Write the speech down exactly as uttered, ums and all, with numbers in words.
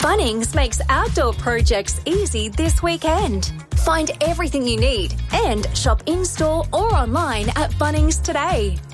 Bunnings makes outdoor projects easy this weekend. Find everything you need and shop in-store or online at Bunnings today.